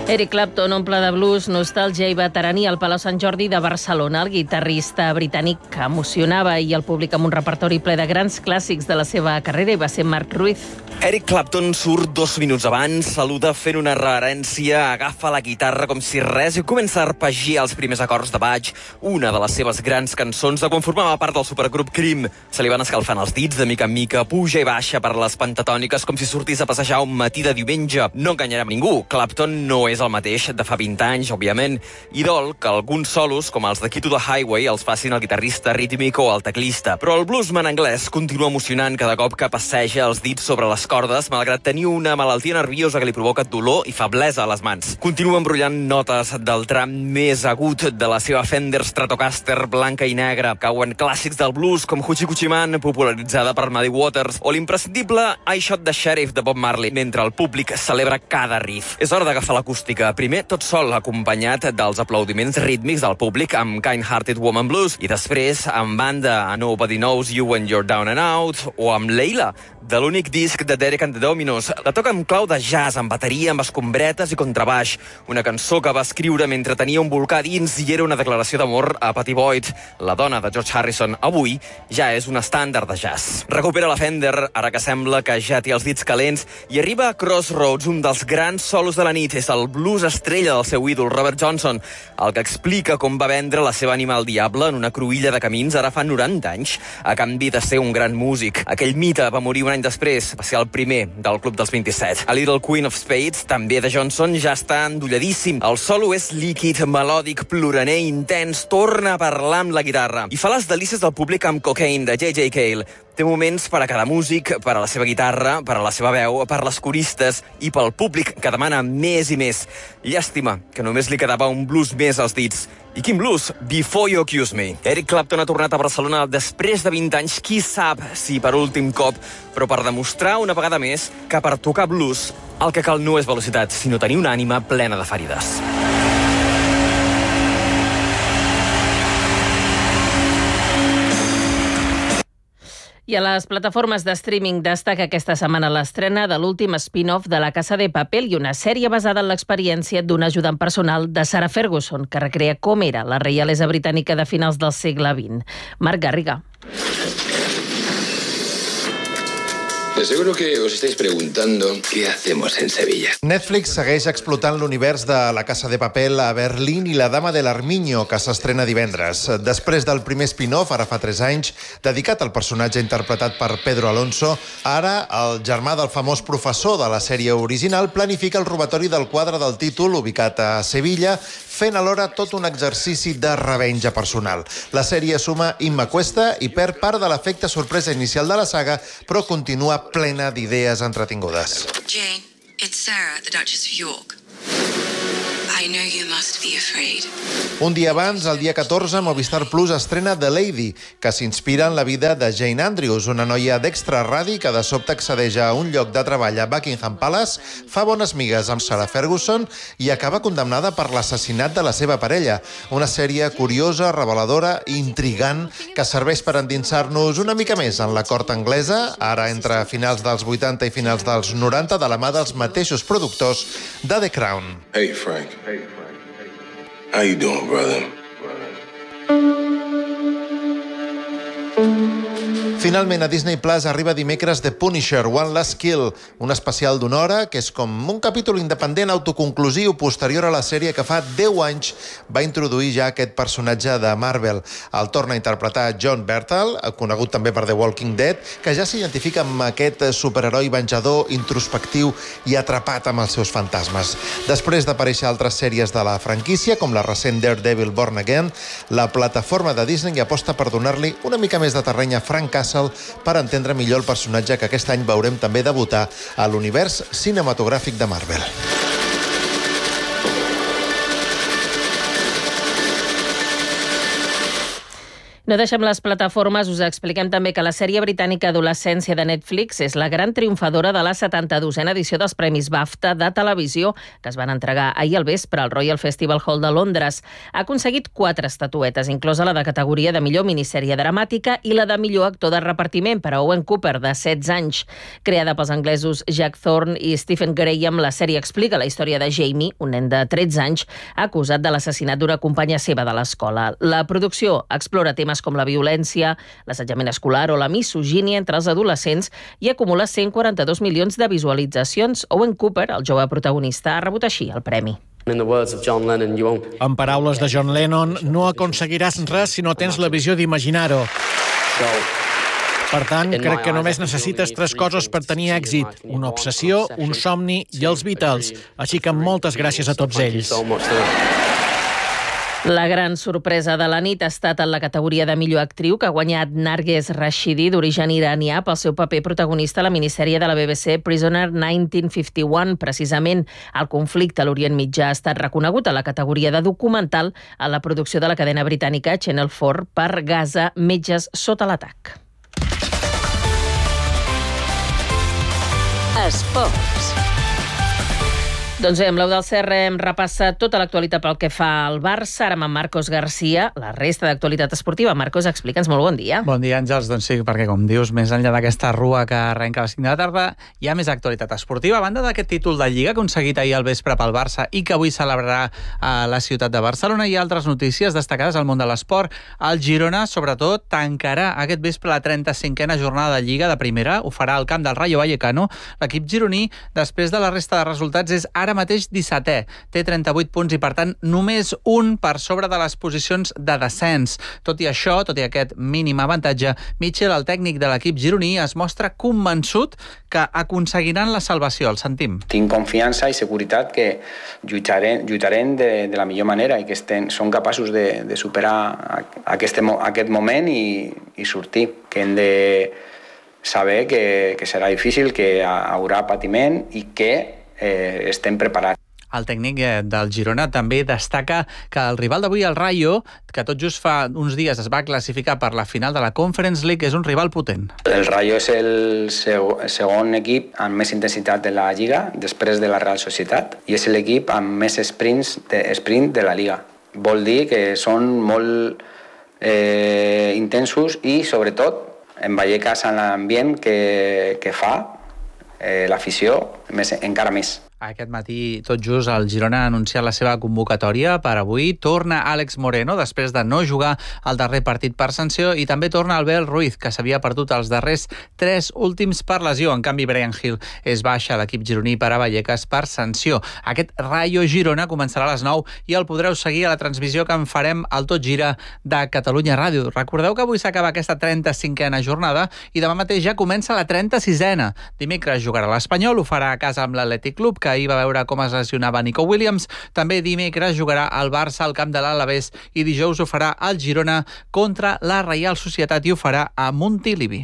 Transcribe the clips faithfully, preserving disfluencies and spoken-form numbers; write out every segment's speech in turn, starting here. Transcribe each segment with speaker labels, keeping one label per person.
Speaker 1: Eric Clapton omple de blues, nostàlgia i veterania al Palau Sant Jordi de Barcelona. El guitarrista britànic que emocionava i el públic amb un repertori ple de grans clàssics de la seva carrera i va ser Mark Ruiz.
Speaker 2: Eric Clapton surt dos minuts abans, saluda fent una reverència, agafa la guitarra com si res i comença a arpegiar els primers acords de Bach, una de les seves grans cançons de quan formava part del supergrup Cream. Se li van escalfant els dits de mica en mica, puja i baixa per les pentatòniques com si sortís a passejar un matí de diumenge. No enganyarem ningú, Clapton no és el mateix de fa vint anys, òbviament, i dol que alguns solos, com els de Key to the Highway, els facin el guitarrista rítmic o el teclista. Però el bluesman anglès continua emocionant cada cop que passeja els dits sobre les cordes, malgrat tenir una malaltia nerviosa que li provoca dolor i feblesa a les mans. Continua embrollant notes del tram més agut de la seva Fender Stratocaster blanca i negra. Cauen clàssics del blues com Hoochie Coochie Man, popularitzada per Muddy Waters, o l'imprescindible I Shot the Sheriff de Bob Marley, mentre el públic celebra cada riff. És hora d'agafar l'acústica. Primer tot sol, acompanyat dels aplaudiments rítmics del públic amb Kind Hearted Woman Blues, i després amb banda a Nobody Knows You When You're Down and Out, o amb Leila, de l'únic disc de Derek and the Dominos. La toca amb clau de jazz, amb bateria, amb escombretes i contrabaix. Una cançó que va escriure mentre tenia un volcà dins i era una declaració d'amor a Pattie Boyd, la dona de George Harrison. Avui ja és un estàndard de jazz. Recupera la Fender, ara que sembla que ja té els dits calents, i arriba a Crossroads, un dels grans solos de la nit. És el blues estrella del seu ídol, Robert Johnson, el que explica com va vendre la seva ànima al diable en una cruïlla de camins ara fa noranta anys, a canvi de ser un gran músic. Aquell mite va morir un any després, va ser el primer del Club dels vint-i-set. A Little Queen of Spades, també de Johnson, ja està endolladíssim. El solo és líquid, melòdic, ploraner, intens, torna a parlar amb la guitarra i fa les delícies del públic amb Cocaine, de J J Cale. Té moments per a cada músic, per a la seva guitarra, per a la seva veu, per les coristes i pel públic que demana més i més. Llàstima que només li quedava un blues més als dits. I quin blues? Before You Accuse Me. Eric Clapton ha tornat a Barcelona després de vint anys, qui sap si per últim cop, però per demostrar una vegada més que per tocar blues el que cal no és velocitat, sinó tenir una ànima plena de ferides.
Speaker 1: I a les plataformes de streaming destaca aquesta setmana l'estrena de l'últim spin-off de La Casa de Papel i una sèrie basada en l'experiència d'un ajudant personal de Sarah Ferguson, que recrea com era la reialesa britànica de finals del segle vint. Marc Garriga.
Speaker 3: De seguro que os estáis preguntando qué hacemos en Sevilla.
Speaker 4: Netflix segueix explotant l'univers de La Casa de Papel a Berlín i La Dama de l'Armiño, que s'estrena divendres. Després del primer spin-off, ara fa tres anys, dedicat al personatge interpretat per Pedro Alonso, ara el germà del famós professor de la sèrie original planifica el robatori del quadre del títol, ubicat a Sevilla, fent alhora tot un exercici de revenja personal. La sèrie suma Imma Cuesta i perd part de l'efecte sorpresa inicial de la saga, però continua plena d'idees entretingudes.
Speaker 5: Jane, it's Sarah, the Duchess of York. I know you must be afraid.
Speaker 4: Un dia abans, el dia catorze, Movistar Plus estrena The Lady, que s'inspira en la vida de Jane Andrews, una noia d'extra radi que de sobte accedeix a un lloc de treball a Buckingham Palace, fa bones migues amb Sarah Ferguson i acaba condemnada per l'assassinat de la seva parella. Una sèrie curiosa, reveladora i intrigant que serveix per endinsar-nos una mica més en la cort anglesa, ara entre finals dels vuitanta i finals dels noranta, de la mà dels mateixos productors de The Crown.
Speaker 3: Hey, Frank. Hey, Frank. How you doing, brother?
Speaker 4: Finalment, a Disney Plus arriba dimecres The Punisher, One Last Kill, un especial d'una hora que és com un capítol independent autoconclusiu posterior a la sèrie que fa deu anys va introduir ja aquest personatge de Marvel. El torna a interpretar John Bernthal, conegut també per The Walking Dead, que ja s'identifica amb aquest superheroi venjador, introspectiu i atrapat amb els seus fantasmes. Després d'aparèixer altres sèries de la franquícia, com la recent Daredevil Born Again, la plataforma de Disney aposta per donar-li una mica més de terreny a Frank Castle per entendre millor el personatge que aquest any veurem també debutar a l'univers cinematogràfic de Marvel.
Speaker 1: No deixem les plataformes, us expliquem també que la sèrie britànica Adolescència de Netflix és la gran triomfadora de la setanta-dosena edició dels Premis BAFTA de televisió, que es van entregar ahir al vespre al Royal Festival Hall de Londres. Ha aconseguit quatre estatuetes, inclosa la de categoria de millor minissèrie dramàtica i la de millor actor de repartiment per a Owen Cooper, de setze anys. Creada pels anglesos Jack Thorne i Stephen Graham, la sèrie explica la història de Jamie, un nen de tretze anys, acusat de l'assassinat d'una companya seva de l'escola. La producció explora temes com la violència, l'assetjament escolar o la misogínia entre els adolescents i acumula cent quaranta-dos milions de visualitzacions. Owen Cooper, el jove protagonista, ha rebut així el premi.
Speaker 6: En paraules de John Lennon, no aconseguiràs res si no tens la visió d'imaginar-ho. Per tant, crec que només necessites tres coses per tenir èxit: una obsessió, un somni i els Beatles. Així que moltes gràcies a tots ells.
Speaker 1: La gran sorpresa de la nit ha estat en la categoria de millor actriu, que ha guanyat Narges Rashidi, d'origen iranià, pel seu paper protagonista a la minissèrie de la B B C Prisoner dinou cinquanta-u. Precisament, el conflicte a l'Orient Mitjà ha estat reconegut a la categoria de documental a la producció de la cadena britànica Channel quatre per Gaza, metges sota l'atac.
Speaker 7: Esports.
Speaker 1: Doncs bé, amb l'Eudald Serra hem repassat tota l'actualitat pel que fa al Barça. Ara amb en Marcos Garcia, la resta d'actualitat esportiva. Marcos, explica'ns, molt bon dia.
Speaker 8: Bon dia, Àngels. Doncs sí, perquè com dius, més enllà d'aquesta rua que arrenca a les cinc de la tarda, hi ha més actualitat esportiva. A banda d'aquest títol de Lliga aconseguit ahir al vespre pel Barça i que avui celebrarà a la ciutat de Barcelona, hi ha altres notícies destacades al món de l'esport. El Girona, sobretot, tancarà aquest vespre la trenta-cinquena jornada de Lliga de primera. Ho farà al camp del Rayo Vallecano. L'equip gironí, després de la resta de resultats, és ara mateix dissetè. Té trenta-vuit punts i, per tant, només un per sobre de les posicions de descens. Tot i això, tot i aquest mínim avantatge, Michel, el tècnic de l'equip gironí, es mostra convençut que aconseguiran la salvació. El sentim.
Speaker 9: Tinc confiança i seguretat que lluitarem, lluitarem de, de la millor manera i que estem, són capaços de, de superar aquest, aquest moment i, i sortir. Que hem de saber que, que serà difícil, que haurà patiment i que Eh, estem preparats.
Speaker 8: El tècnic del Girona també destaca que el rival d'avui, el Rayo, que tot just fa uns dies es va classificar per la final de la Conference League, és un rival potent.
Speaker 9: El Rayo és el segon equip amb més intensitat de la Lliga, després de la Real Societat, i és l'equip amb més sprints de, sprint de la Lliga. Vol dir que són molt eh, intensos i, sobretot, en Vallecas, en l'ambient que, que fa Eh, l'afició, més, encara més.
Speaker 8: Aquest matí, tot just, el Girona ha anunciat la seva convocatòria per avui. Torna Àlex Moreno, després de no jugar el darrer partit per sanció, i també torna Albert Ruiz, que s'havia perdut els darrers tres últims per lesió. En canvi, Brian Hill és baixa a l'equip gironí per a Vallecas per sanció. Aquest Rayo Girona començarà a les nou i el podreu seguir a la transmissió que en farem al Tot Gira de Catalunya Ràdio. Recordeu que avui s'acaba aquesta trenta-cinquena jornada i demà mateix ja comença la trenta-sisena. Dimecres jugarà l'Espanyol, ho farà a casa amb l'Atlètic Club, que ahir va veure com es lesionava Nico Williams. També dimecres jugarà el Barça al camp de l'Alavés i dijous ho farà el Girona contra la Reial Societat i ho farà a Montilivi.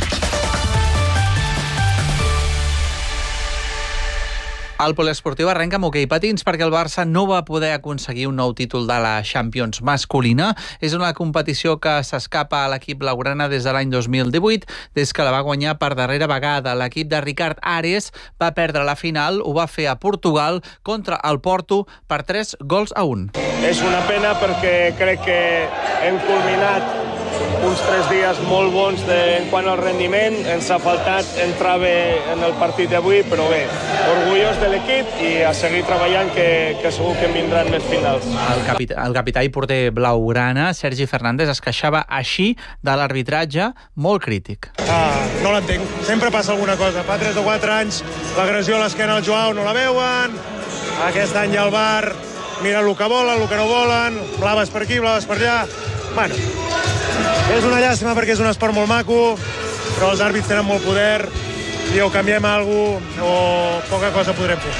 Speaker 8: El poliesportiu arrenca amb hoquei patins perquè el Barça no va poder aconseguir un nou títol de la Champions masculina. És una competició que s'escapa a l'equip blaugrana des de l'any dos mil divuit, des que la va guanyar per darrera vegada. L'equip de Ricard Ares va perdre la final, ho va fer a Portugal contra el Porto per tres gols a un.
Speaker 10: És una pena perquè crec que hem culminat uns tres dies molt bons de, en quant al rendiment. Ens ha faltat entrar bé en el partit d'avui, però bé, orgullós de l'equip i a seguir treballant, que, que segur que en vindran més finals.
Speaker 8: El capità, el capità i porter blaugrana, Sergi Fernández, es queixava així de l'arbitratge, molt crític.
Speaker 10: Ah, no l'entenc. Sempre passa alguna cosa. Fa tres o quatre anys l'agressió a l'esquena al Joao no la veuen. Aquest any al bar mira el que volen, el que no volen, blaves per aquí, blaves per allà. Bueno, és una llàstima perquè és un esport molt maco, però els àrbits tenen molt poder i o canviem alguna cosa o poca cosa podrem fer.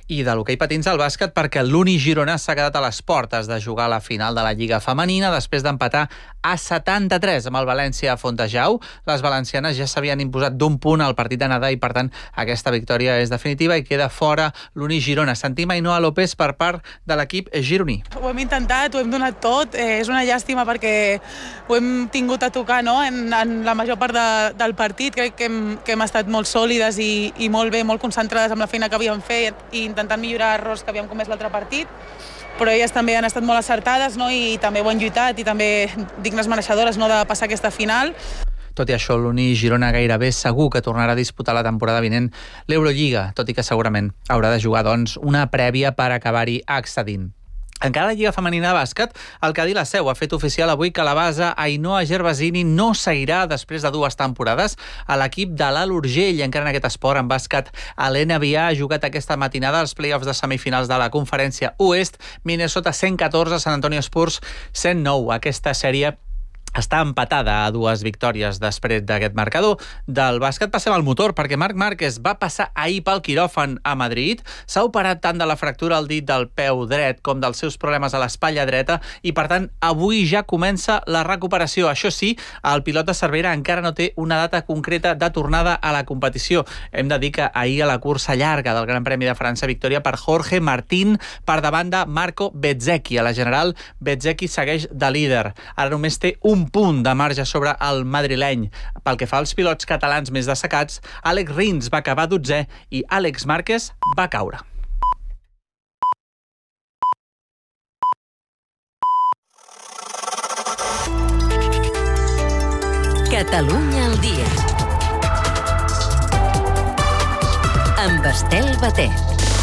Speaker 8: I de l'hoquei patins al bàsquet, perquè l'Uni Girona s'ha quedat a les portes de jugar a la final de la Lliga Femenina després d'empatar a setanta-tres amb el València a Fontejau. Les valencianes ja s'havien imposat d'un punt al partit d'anada i, per tant, aquesta victòria és definitiva i queda fora l'Uni Girona. Sentim Ainhoa López per part de l'equip gironí.
Speaker 7: Ho hem intentat, ho hem donat tot. Eh, és una llàstima perquè ho hem tingut a tocar, no? en, en la major part de, del partit. Crec que hem, que hem estat molt sòlides i, i molt bé, molt concentrades amb la feina que havíem fet i intentant millorar errors que havíem comès l'altre partit, però elles també han estat molt acertades, no? I també ho han lluitat i també dignes mereixedores, no? de passar aquesta final.
Speaker 8: Tot i això, l'Uni Girona gairebé segur que tornarà a disputar la temporada vinent l'Eurolliga, tot i que segurament haurà de jugar, doncs, una prèvia per acabar-hi accedint. Encara a la Lliga Femenina de Bàsquet, el Cadí La Seu ha fet oficial avui que la base Ainhoa Gervasini no seguirà després de dues temporades a l'equip de l'Alt Urgell. Encara en aquest esport, en bàsquet, l'N B A ha jugat aquesta matinada als play-offs de semifinals de la Conferència Oest, Minnesota cent catorze, San Antonio Spurs cent nou. Aquesta sèrie està empatada a dues victòries després d'aquest marcador. Del bàsquet passem al motor, perquè Marc Márquez va passar ahir pel quiròfan a Madrid. S'ha operat tant de la fractura al dit del peu dret com dels seus problemes a l'espatlla dreta i, per tant, avui ja comença la recuperació. Això sí, el pilot de Cervera encara no té una data concreta de tornada a la competició. Hem de dir que ahir a la cursa llarga del Gran Premi de França, victòria per Jorge Martín per davant de Marco Bezzecchi. A la general, Bezzecchi segueix de líder. Ara només té un punt de marge sobre el madrileny. Pel que fa als pilots catalans més destacats, Àlex Rins va acabar dotzè i Àlex Márquez va caure.
Speaker 11: Catalunya al dia. Amb Estel Batet.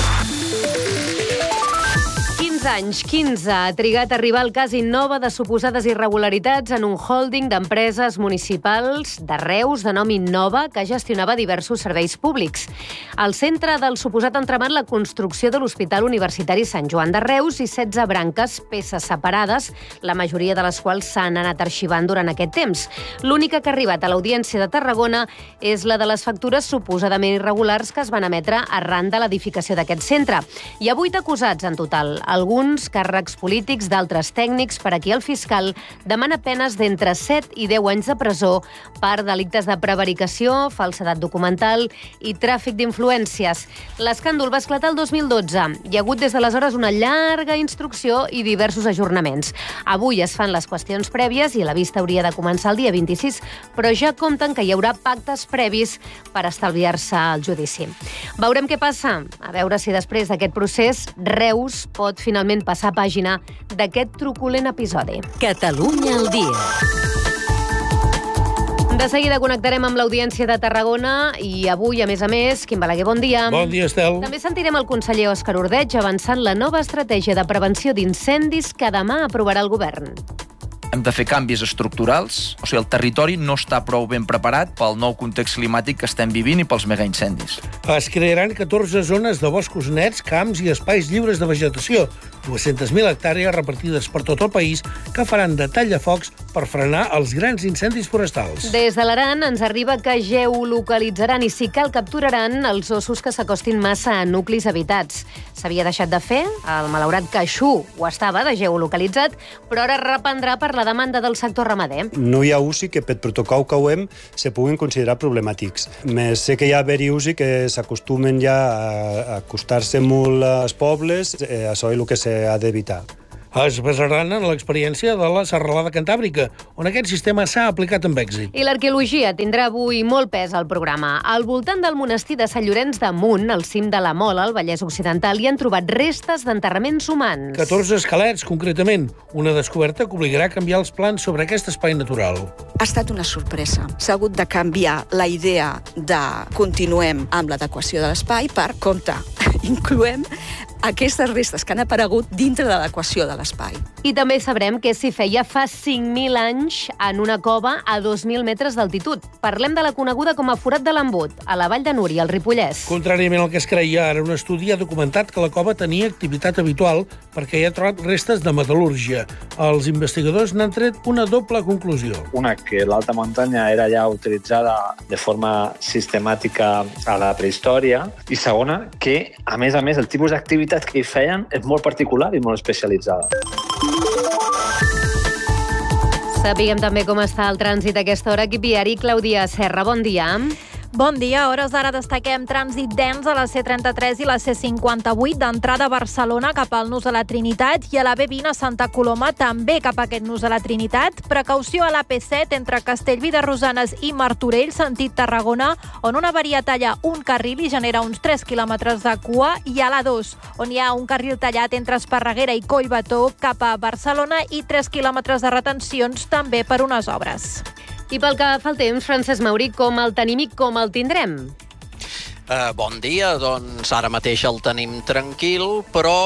Speaker 12: anys, quinze, ha trigat a arribar el cas Innova de suposades irregularitats en un holding d'empreses municipals de Reus de nom Innova que gestionava diversos serveis públics. Al centre del suposat entramat, la construcció de l'Hospital Universitari Sant Joan de Reus i setze branques, peces separades, la majoria de les quals s'han anat arxivant durant aquest temps. L'única que ha arribat a l'Audiència de Tarragona és la de les factures suposadament irregulars que es van emetre arran de l'edificació d'aquest centre. Hi ha vuit acusats en total, alguns càrrecs polítics, d'altres tècnics, per a qui el fiscal demana penes d'entre set i deu anys de presó per delictes de prevaricació, falsedat documental i tràfic d'influències. L'escàndol va esclatar el dos mil dotze. Hi ha hagut des d'aleshores una llarga instrucció i diversos ajornaments. Avui es fan les qüestions prèvies i la vista hauria de començar el dia vint-i-sis, però ja compten que hi haurà pactes previs per estalviar-se el judici. Veurem què passa, a veure si després d'aquest procés Reus pot finalment passar pàgina d'aquest truculent episodi.
Speaker 11: Catalunya al dia.
Speaker 12: De seguida connectarem amb l'Audiència de Tarragona i avui, a més a més, Quim Balaguer, bon dia.
Speaker 13: Bon dia, Estel.
Speaker 12: També sentirem el conseller Òscar Ordeig avançant la nova estratègia de prevenció d'incendis que demà aprovarà el govern.
Speaker 14: Hem de fer canvis estructurals, o sigui, el territori no està prou ben preparat pel nou context climàtic que estem vivint i pels megaincendis.
Speaker 13: Es crearan catorze zones de boscos nets, camps i espais lliures de vegetació, dues-centes mil hectàrees repartides per tot el país que faran de tallafocs per frenar els grans incendis forestals.
Speaker 12: Des de l'Aran ens arriba que geolocalitzaran i, si cal, capturaran els ossos que s'acostin massa a nuclis habitats. S'havia deixat de fer, el malaurat Caixú ho estava de geolocalitzat, però ara reprendrà per la demanda del sector ramader.
Speaker 15: No hi ha usi que per protocol que ho hem se puguin considerar problemàtics. Més sé que hi ha haver-hi usi que s'acostumen ja a acostar-se molt als pobles, eh, això és el que s'ha d'evitar.
Speaker 13: Es basaran en l'experiència de la serralada cantàbrica, on aquest sistema s'ha aplicat amb èxit.
Speaker 12: I l'arqueologia tindrà avui molt pes al programa. Al voltant del monestir de Sant Llorenç de Munt, al cim de la Mola, al Vallès Occidental, hi han trobat restes d'enterraments humans.
Speaker 13: catorze esquelets, concretament. Una descoberta que obligarà a canviar els plans sobre aquest espai natural.
Speaker 16: Ha estat una sorpresa. S'ha hagut de canviar la idea de continuem amb l'adequació de l'espai per, compte, incloem aquestes restes que han aparegut dintre de l'equació de l'espai.
Speaker 12: I també sabrem què s'hi feia fa cinc mil anys en una cova a dos mil metres d'altitud. Parlem de la coneguda com a Forat de l'Embut, a la Vall de Núria, al Ripollès.
Speaker 13: Contrariament al que es creia, ara un estudi ha documentat que la cova tenia activitat habitual perquè hi ha trobat restes de metal·lúrgia. Els investigadors n'han tret una doble conclusió.
Speaker 17: Una, que l'alta muntanya era ja utilitzada de forma sistemàtica a la prehistòria, i segona, que, a més a més, el tipus d'activitat que hi feien és molt particular i molt especialitzada.
Speaker 12: Sapiguem també com està el trànsit a aquesta hora. Equip viari, Clàudia Serra, bon dia.
Speaker 18: Bon dia. A hores d'ara destaquem trànsit dens a la C trenta-tres i la C cinquanta-vuit d'entrada a Barcelona cap al Nus de la Trinitat i a la B vint a Santa Coloma també cap a aquest Nus de la Trinitat. Precaució a l'A P set entre Castellví de Rosanes i Martorell, sentit Tarragona, on una avaria talla un carril i genera uns tres quilòmetres de cua, i a l'A dos, on hi ha un carril tallat entre Esparreguera i Collbató cap a Barcelona i tres quilòmetres de retencions també per unes obres.
Speaker 12: I pel que fa al temps, Francesc Mauri, com el tenim i com el tindrem?
Speaker 19: Uh, bon dia, doncs ara mateix el tenim tranquil,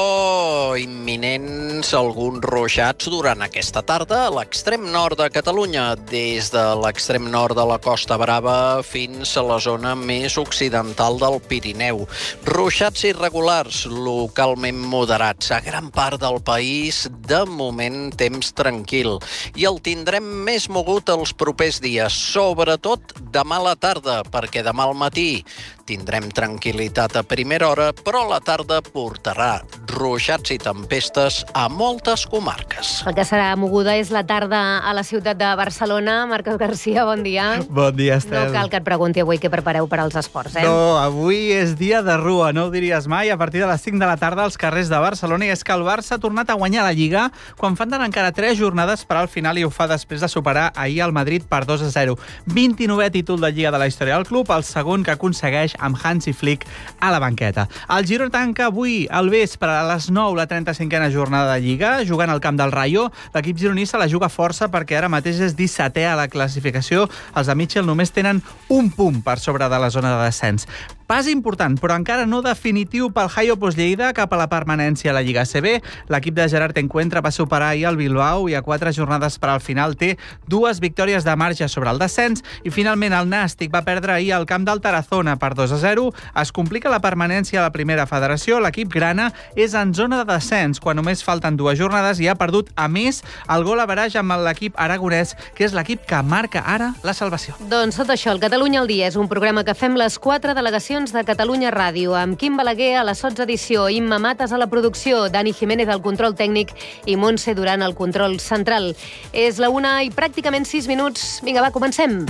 Speaker 19: però imminents alguns ruixats durant aquesta tarda a l'extrem nord de Catalunya, des de l'extrem nord de la Costa Brava fins a la zona més occidental del Pirineu. Ruixats irregulars, localment moderats. A gran part del país, de moment, temps tranquil. I el tindrem més mogut els propers dies, sobretot demà a la tarda, perquè demà al matí tindrem tranquil·litat a primera hora, però la tarda portarà ruixats i tempestes a moltes comarques.
Speaker 12: El que serà moguda és la tarda a la ciutat de Barcelona. Marcos Garcia, bon dia.
Speaker 20: Bon dia, Estel.
Speaker 12: No cal que et pregunti avui què prepareu per als esports, eh?
Speaker 20: No, avui és dia de rua, no ho diries mai. A partir de les cinc de la tarda als carrers de Barcelona, i és que el Barça ha tornat a guanyar la Lliga quan falten encara tres jornades per al final, i ho fa després de superar ahir el Madrid per dos a zero. vint-i-novè títol de Lliga de la història del club, el segon que aconsegueix amb Hansi Flick a la banqueta. El Girona tanca avui al vespre a les nou la trenta-cinquena jornada de Lliga, jugant al camp del Rayo. L'equip gironista la juga força perquè ara mateix és dissetè a la classificació. Els de Mitchell només tenen un punt per sobre de la zona de descens. Pas important, però encara no definitiu pel Jai Opus Lleida cap a la permanència a la Lliga A C B. L'equip de Gerard Encuentra va superar ahir el Bilbao i a quatre jornades per al final té dues victòries de marge sobre el descens, i finalment el Nàstic va perdre ahir al camp del Tarazona per dos a zero. Es complica la permanència a la primera federació. L'equip grana és en zona de descens quan només falten dues jornades i ha perdut, a més, el gol average amb l'equip aragonès, que és l'equip que marca ara la salvació.
Speaker 12: Doncs tot això, el Catalunya al dia és un programa que fem les quatre delegacions de Catalunya Ràdio, amb Quim Balaguer a la sotsedició, Imma Mates a la producció, Dani Jiménez al control tècnic i Montse Duran al control central. És la una i pràcticament sis minuts. Vinga, va, comencem.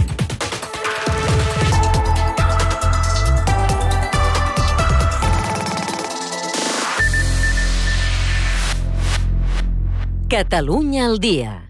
Speaker 11: Catalunya al dia.